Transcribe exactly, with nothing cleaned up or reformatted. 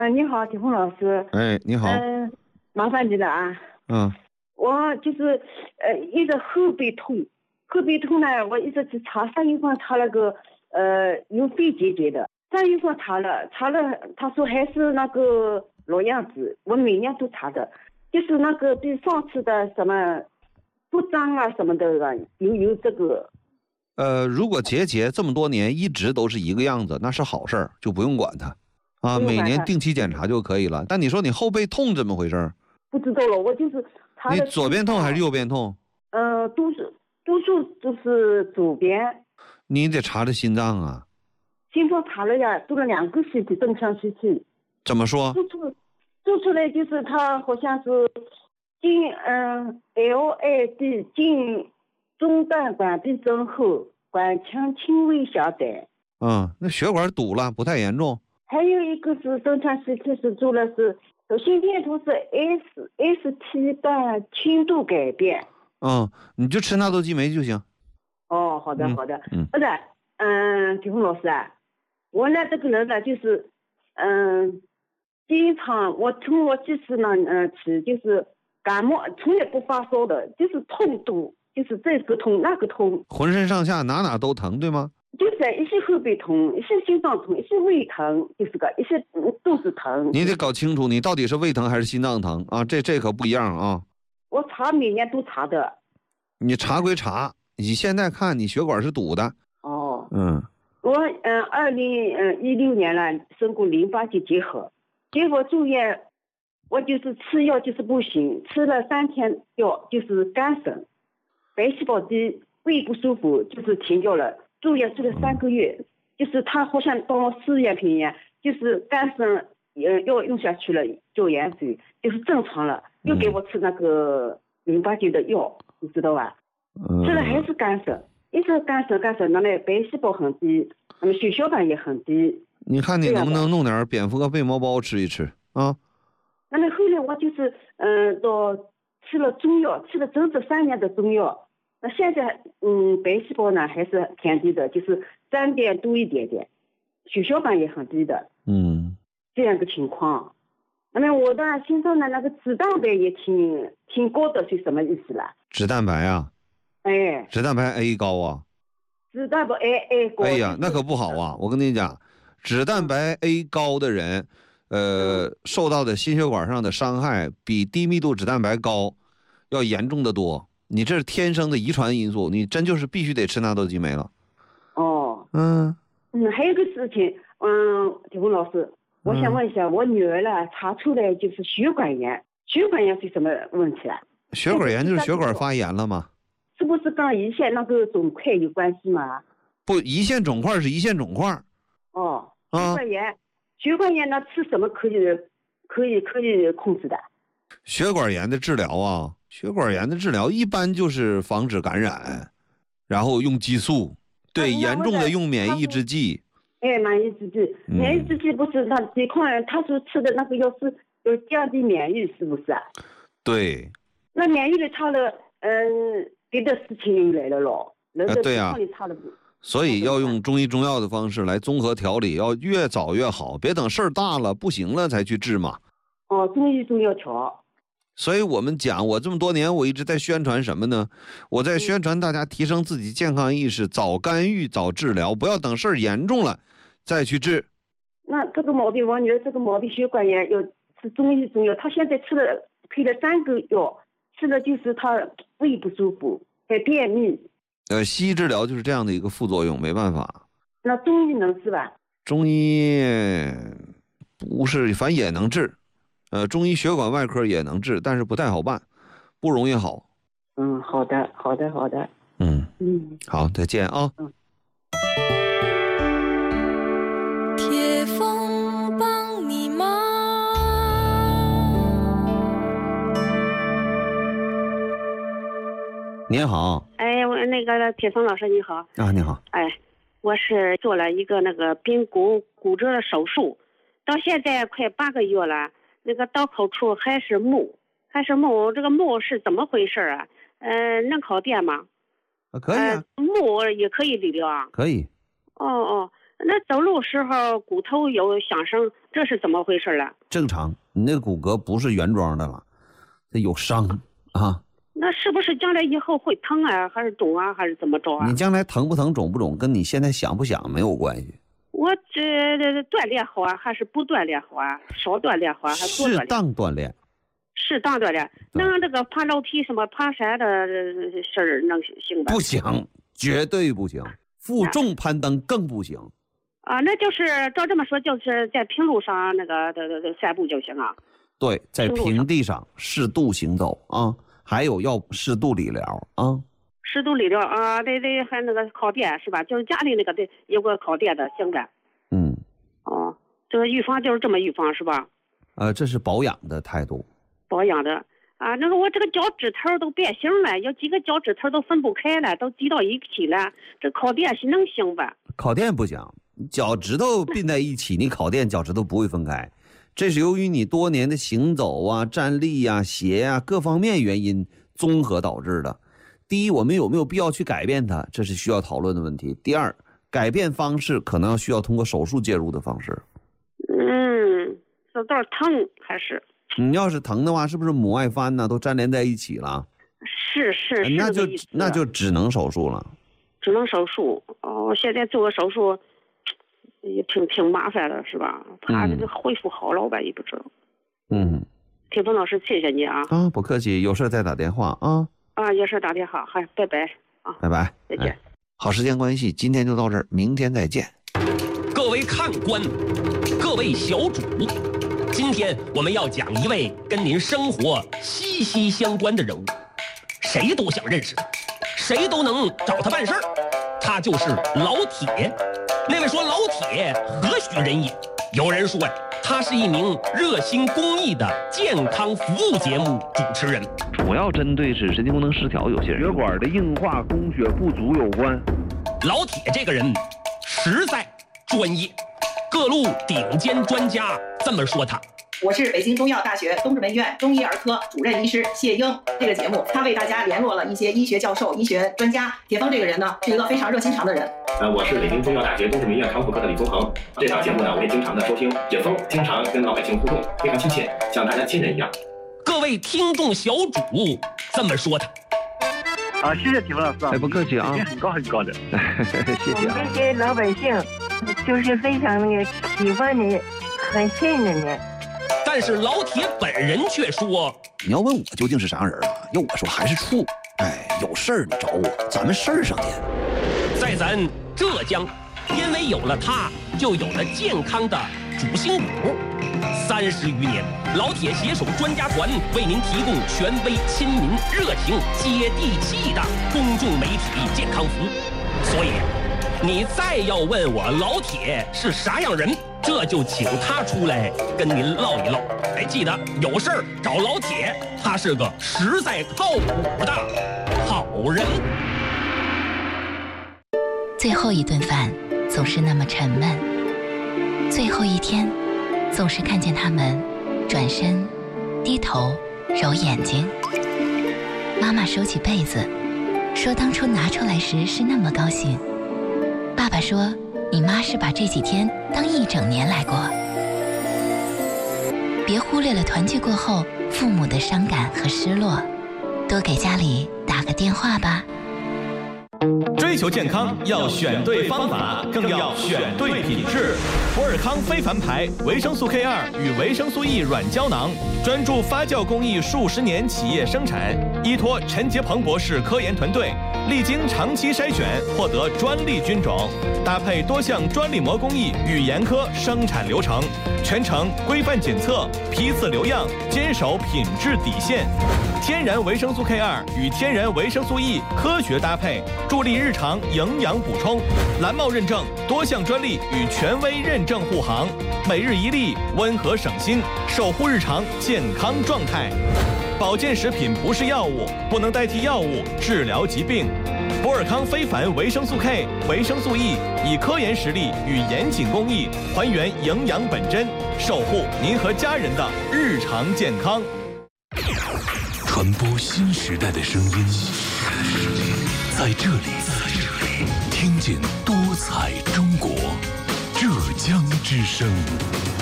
嗯、呃，你好，铁红老师。 哎，你好。 嗯、呃，麻烦你了啊。 嗯。 我就是呃一直后背痛，后背痛呢，我一直去查三月份查了个呃有肺结节的，三月份查了查了，他说还是那个老样子，我每年都查的，就是那个比上次的什么不脏啊什么的有有这个。 呃，如果结节这么多年一直都是一个样子，那是好事儿，就不用管它啊，每年定期检查就可以了。但你说你后背痛怎么回事？ 不知道了，我就是查你左边痛还是右边痛？ 呃，都是多数都是左边。 你得查查心脏啊。 心脏查了呀，做了两个 C T 正常 C T。 怎么说？ 做出做出来就是他好像是颈嗯 L A D 颈中段管壁增厚，管腔轻微狭窄。 嗯，那血管堵了，不太严重。 还有一个是正常 C T 是做了是心电图是 S S T 段轻度改变。 嗯，你就吃纳豆激酶就行。 哦，好的好的。 嗯， 不是，嗯，铁红老师啊，我呢这个人呢就是，嗯，经常我从我几次呢，嗯，起就是感冒，从来不发烧的，就是痛多，就是这个痛那个痛， 浑身上下哪哪都疼，对吗？ 就是一些后背痛，一些心脏痛，一些胃疼，就是个一些肚子疼。 你得搞清楚，你到底是胃疼还是心脏疼啊？这这可不一样啊。 我查每年都查的。 你查归查，你现在看你血管是堵的。 哦。 嗯。 我嗯，二零嗯一六年了，生过淋巴结结核，结果住院，我就是吃药就是不行，吃了三天药就是肝肾，白细胞低，胃不舒服就是停掉了，住院住了三个月，嗯、就是他好像帮我试验品一样，就是肝肾呃药用下去了，做盐水就是正常了，又给我吃那个淋巴结的药，你知道吧？ 嗯、 吃了还是肝肾。一直干手干手，那么白细胞很低，那么血小板也很低。 你看你能不能弄点蝙蝠和贝膜包吃一吃啊？ 那么后来我就是嗯、呃，到吃了中药，吃了整整三年的中药。那现在嗯，白细胞呢还是偏低的，就是三点多一点点，血小板也很低的。 嗯， 这样个情况。那么我的心脏的那个脂蛋白也挺挺高的，是什么意思啦？ 脂蛋白啊。 哎， 脂蛋白 A 高啊， 脂蛋白 A A 高。 哎呀，那可不好啊！我跟你讲，脂蛋白 A 高的人，呃，嗯、受到的心血管上的伤害比低密度脂蛋白高要严重的多。你这是天生的遗传因素，你真就是必须得吃纳豆激酶了。 哦， 嗯嗯，还有个事情，嗯，铁红老师，我想问一下，嗯、我女儿呢查出来就是血管炎，血管炎是什么问题啊？ 血管炎就是血管发炎了吗？ 是不是跟胰腺那个肿块有关系吗？ 不，胰腺肿块是胰腺肿块。 哦，血管炎，啊、血管炎那吃什么可以可以可以控制的？ 血管炎的治疗啊，血管炎的治疗一般就是防止感染，然后用激素，对，严重的用免疫制剂。 哎，免疫制剂，免疫制剂不是他抵抗人，他说吃的那个药是有降低免疫，是不是啊？ 对。 那免疫力差了，嗯。别的事情又来了咯，人的对呀，所以要用中医中药的方式来综合调理，要越早越好，别等事儿大了不行了才去治嘛。 哦，中医中药调。 所以我们讲，我这么多年我一直在宣传什么呢？我在宣传大家提升自己健康意识，早干预早治疗，不要等事儿严重了再去治。 那这个毛病，我女儿这个毛病血管炎要吃中医中药，她现在吃了配了三个药。吃的就是他胃不舒服，还便秘。 呃，西医治疗就是这样的一个副作用，没办法。 那中医能治吧？ 中医不是，反正也能治。呃，中医血管外科也能治，但是不太好办，不容易好。 嗯，好的，好的，好的。 嗯嗯， 好，再见啊。嗯。 铁风帮你忙。 您好， 哎，我那个铁松老师你好啊，你好， 哎，我是做了一个那个髌骨骨折的手术，到现在快八个月了，那个刀口处还是木，还是木，这个木是怎么回事啊？呃，能烤电吗？ 啊，可以啊， 呃、木也可以理疗啊？ 可以。 哦哦， 那走路时候骨头有响声，这是怎么回事了？ 正常，你那个骨骼不是原装的了，它有伤啊。 那是不是将来以后会疼啊，还是肿啊，还是怎么着啊？ 你将来疼不疼、肿不肿，跟你现在想不想没有关系。 我这锻炼好啊，还是不锻炼好啊？少锻炼好啊，还是多锻炼？ 适当锻炼。 适当锻炼。那这个爬楼梯什么爬山的事儿能行吧？ 不行，绝对不行。负重攀登更不行。 啊，那就是照这么说，就是在平路上那个的的散步就行啊。 对，在平地上适度行走啊，还有要适度理疗啊。 适度理疗啊，对对，还那个靠垫是吧？就是家里那个得有个靠垫的，行呗。 嗯。 哦，这个预防就是这么预防是吧？ 呃，这是保养的态度。 保养的啊，那个我这个脚趾头都变形了，有几个脚趾头都分不开了，都挤到一起了。这靠垫是能行吧？ 靠垫不行。脚趾头并在一起，你靠垫脚趾头不会分开，这是由于你多年的行走啊、站立啊、鞋啊各方面原因综合导致的。第一，我们有没有必要去改变它，这是需要讨论的问题。第二，改变方式可能需要通过手术介入的方式。 嗯，这都是疼还是？ 你要是疼的话，是不是母外翻呢？都粘连在一起了？ 是是是， 那就那就只能手术了。 只能手术哦，现在做个手术。也挺挺麻烦的，是吧？怕这个恢复好了，我也不知道。 嗯， 铁峰老师，谢谢你啊！ 啊，不客气，有事再打电话啊。 啊，有事打电话，好，拜拜啊， 拜拜， 再见。 哎、好，时间关系，今天就到这儿，明天再见。 各位看官，各位小主，今天我们要讲一位跟您生活息息相关的人物，谁都想认识他，谁都能找他办事儿，他就是老铁。那位说老铁何许人也？有人说呀，他是一名热心公益的健康服务节目主持人， 主要针对是神经功能失调有些人血管的硬化、供血不足有关。 老铁这个人实在专业，各路顶尖专家这么说他。 我是北京中医药大学东直门医院中医儿科主任医师谢英。这个节目他为大家联络了一些医学教授、医学专家。铁峰这个人呢，是一个非常热心肠的人。 呃，我是北京中医药大学东直门医院康复科的李宗恒。这档节目呢，我也经常的收听。铁峰经常跟老百姓互动，非常亲切，像大家亲人一样。 各位听众小主这么说他。 啊，谢谢铁峰老师啊！ 哎，不客气啊， 很高很高的， 谢谢、啊。 我们这些老百姓就是非常那个喜欢你，很信任你。 但是老铁本人却说：“ 你要问我究竟是啥人啊？要我说还是处。哎，有事儿你找我，咱们事儿上见。” 在咱浙江，因为有了他，就有了健康的主心骨。三十余年，老铁携手专家团为您提供权威、亲民、热情、接地气的公众媒体健康服务。所以，你再要问我老铁是啥样人，这就请他出来跟您唠一唠。哎，记得有事儿找老铁，他是个实在靠谱的好人。 最后一顿饭总是那么沉闷，最后一天总是看见他们转身低头揉眼睛。妈妈收起被子，说当初拿出来时是那么高兴。爸爸说你妈是把这几天当一整年来过。别忽略了团聚过后父母的伤感和失落，多给家里打个电话吧。 追求健康要选对方法，更要选对品质。博尔康非凡牌维生素 K 二与维生素 E 软胶囊，专注发酵工艺数十年企业生产，依托陈杰鹏博士科研团队，历经长期筛选，获得专利菌种，搭配多项专利膜工艺与严苛生产流程，全程规范检测，批次留样，坚守品质底线。天然维生素 K 二与天然维生素 E 科学搭配，助力日常营养补充。蓝帽认证，多项专利与权威认证护航，每日一粒，温和省心，守护日常健康状态。保健食品不是药物，不能代替药物治疗疾病。博尔康非凡维生素 K、维生素 E 以科研实力与严谨工艺还原营养本真，守护您和家人的日常健康。 传播新时代的声音，在这里，听见多彩中国。 江之声。